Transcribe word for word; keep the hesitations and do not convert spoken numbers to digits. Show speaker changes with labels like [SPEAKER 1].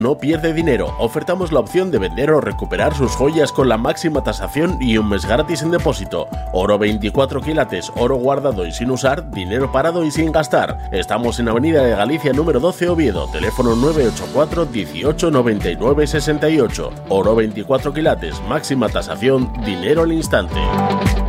[SPEAKER 1] No pierde dinero, ofertamos la opción de vender o recuperar sus joyas con la máxima tasación y un mes gratis en depósito. Oro veinticuatro quilates, oro guardado y sin usar, dinero parado y sin gastar. Estamos en Avenida de Galicia número doce, Oviedo, teléfono nueve ocho cuatro, dieciocho, noventa y nueve, sesenta y ocho. Oro veinticuatro quilates, máxima tasación, dinero al instante.